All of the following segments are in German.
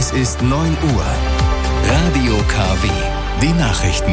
Es ist 9 Uhr. Radio KW. Die Nachrichten.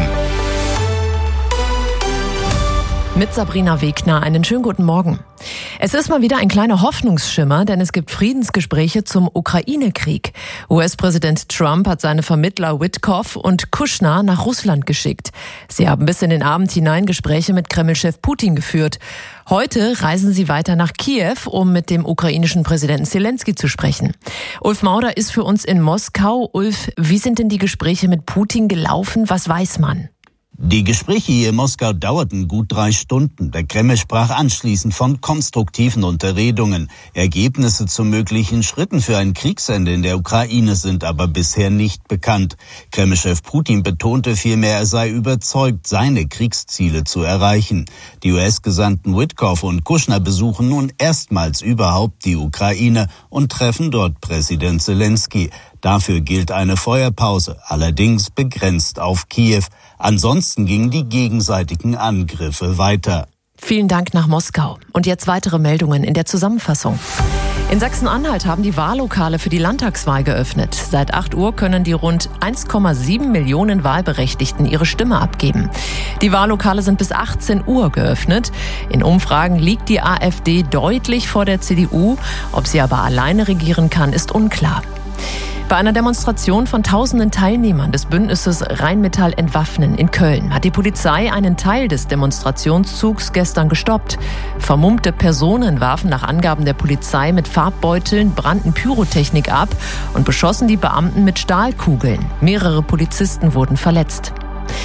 Mit Sabrina Wegner einen schönen guten Morgen. Es ist mal wieder ein kleiner Hoffnungsschimmer, denn es gibt Friedensgespräche zum Ukraine-Krieg. US-Präsident Trump hat seine Vermittler Witkoff und Kushner nach Russland geschickt. Sie haben bis in den Abend hinein Gespräche mit Kreml-Chef Putin geführt. Heute reisen sie weiter nach Kiew, um mit dem ukrainischen Präsidenten Zelensky zu sprechen. Ulf Mauder ist für uns in Moskau. Ulf, wie sind denn die Gespräche mit Putin gelaufen? Was weiß man? Die Gespräche hier in Moskau dauerten gut 3 Stunden. Der Kreml sprach anschließend von konstruktiven Unterredungen. Ergebnisse zu möglichen Schritten für ein Kriegsende in der Ukraine sind aber bisher nicht bekannt. Kreml-Chef Putin betonte vielmehr, er sei überzeugt, seine Kriegsziele zu erreichen. Die US-Gesandten Witkoff und Kushner besuchen nun erstmals überhaupt die Ukraine und treffen dort Präsident Zelensky. Dafür gilt eine Feuerpause, allerdings begrenzt auf Kiew. Ansonsten gingen die gegenseitigen Angriffe weiter. Vielen Dank nach Moskau. Und jetzt weitere Meldungen in der Zusammenfassung. In Sachsen-Anhalt haben die Wahllokale für die Landtagswahl geöffnet. Seit 8 Uhr können die rund 1,7 Millionen Wahlberechtigten ihre Stimme abgeben. Die Wahllokale sind bis 18 Uhr geöffnet. In Umfragen liegt die AfD deutlich vor der CDU. Ob sie aber alleine regieren kann, ist unklar. Bei einer Demonstration von tausenden Teilnehmern des Bündnisses Rheinmetall entwaffnen in Köln hat die Polizei einen Teil des Demonstrationszugs gestern gestoppt. Vermummte Personen warfen nach Angaben der Polizei mit Farbbeuteln, brannten Pyrotechnik ab und beschossen die Beamten mit Stahlkugeln. Mehrere Polizisten wurden verletzt.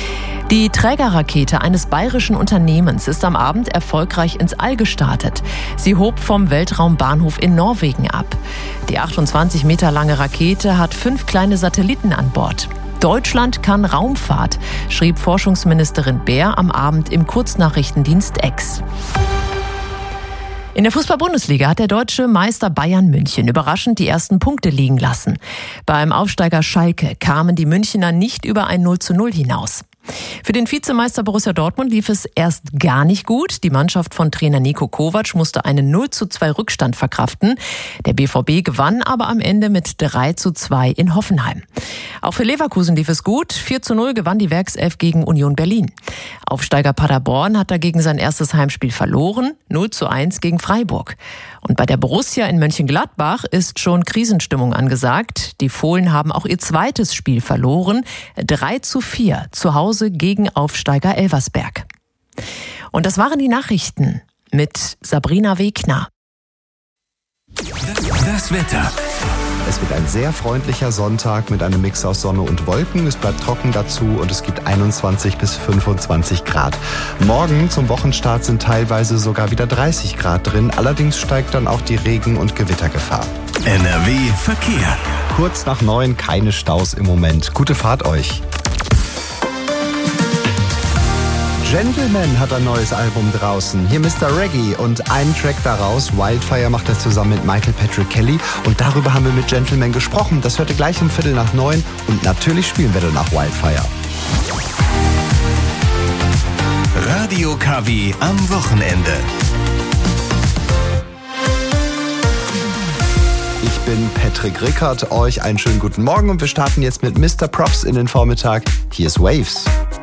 Die Trägerrakete eines bayerischen Unternehmens ist am Abend erfolgreich ins All gestartet. Sie hob vom Weltraumbahnhof in Norwegen ab. Die 28 Meter lange Rakete hat 5 kleine Satelliten an Bord. Deutschland kann Raumfahrt, schrieb Forschungsministerin Baer am Abend im Kurznachrichtendienst X. In der Fußball-Bundesliga hat der deutsche Meister Bayern München überraschend die ersten Punkte liegen lassen. Beim Aufsteiger Schalke kamen die Münchner nicht über ein 0:0 hinaus. Für den Vizemeister Borussia Dortmund lief es erst gar nicht gut. Die Mannschaft von Trainer Niko Kovac musste einen 0:2 Rückstand verkraften. Der BVB gewann aber am Ende mit 3:2 in Hoffenheim. Auch für Leverkusen lief es gut. 4:0 gewann die Werkself gegen Union Berlin. Aufsteiger Paderborn hat dagegen sein erstes Heimspiel verloren. 0:1 gegen Freiburg. Und bei der Borussia in Mönchengladbach ist schon Krisenstimmung angesagt. Die Fohlen haben auch ihr zweites Spiel verloren. 3:4 zu Hause gegen Aufsteiger Elversberg. Und das waren die Nachrichten mit Sabrina Wegner. Das Wetter. Es wird ein sehr freundlicher Sonntag mit einem Mix aus Sonne und Wolken. Es bleibt trocken dazu und es gibt 21 bis 25 Grad. Morgen zum Wochenstart sind teilweise sogar wieder 30 Grad drin. Allerdings steigt dann auch die Regen- und Gewittergefahr. NRW Verkehr. Kurz nach 9 keine Staus im Moment. Gute Fahrt euch. Gentleman hat ein neues Album draußen. Hier Mr. Reggae und einen Track daraus, Wildfire, macht er zusammen mit Michael Patrick Kelly. Und darüber haben wir mit Gentleman gesprochen. Das hört ihr gleich um 8:45 und natürlich spielen wir danach Wildfire. Radio KW am Wochenende. Ich bin Patrick Rickert, euch einen schönen guten Morgen und wir starten jetzt mit Mr. Props in den Vormittag. Hier ist Waves.